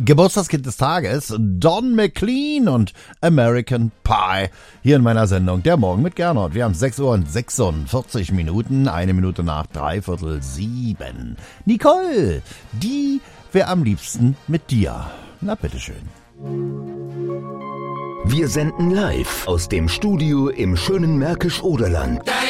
Geburtstagskind des Tages, Don McLean und American Pie. Hier in meiner Sendung Der Morgen mit Gernot. Wir haben 6 Uhr und 46 Minuten, 1 Minute nach 6:45. Nicole, die wäre am liebsten mit dir. Na, bitteschön. Wir senden live aus dem Studio im schönen Märkisch-Oderland.